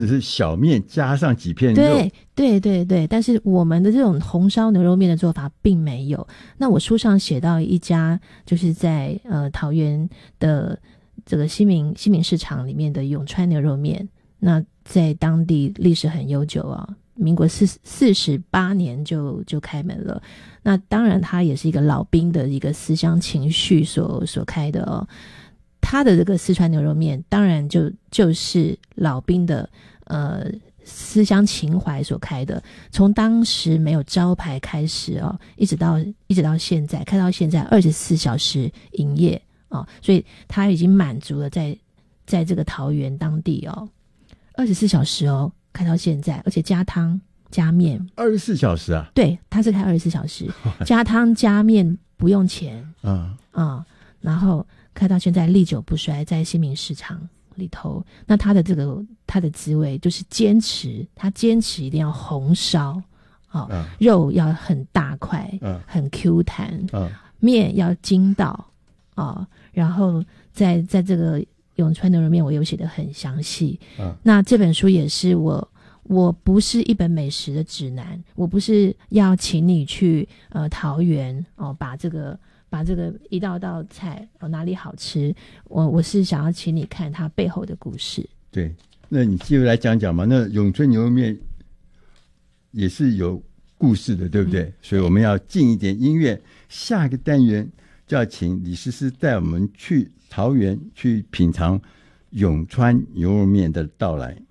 只是小面加上几片肉。 对对对对，但是我们的这种红烧牛肉面的做法并没有。那我书上写到一家就是在桃园的这个西民市场里面的永川牛肉面，那在当地历史很悠久啊，民国48年就开门了。那当然它也是一个老兵的一个思乡情绪所开的哦。他的这个四川牛肉面当然就是老兵的思乡情怀所开的，从当时没有招牌开始哦，一直到现在，开到现在24小时营业哦，所以他已经满足了在这个桃园当地哦，24小时哦，开到现在，而且加汤加面 24小时啊？ 对，他是开24小时，加汤加面不用钱然后开到现在历久不衰，在新民市场里头。那他的滋味就是他坚持一定要红烧肉要很大块很 Q 弹面要筋道然后在这个永川牛肉面我有写得很详细那这本书也是我不是一本美食的指南，我不是要请你去桃园把这个一道道菜哪里好吃，我是想要请你看它背后的故事。 对，那你继续来讲讲嘛。那永春牛肉面也是有故事的，对不对？所以我们要进一点音乐。下一个单元就要请李诗诗带我们去桃园去品尝永川牛肉面的到来。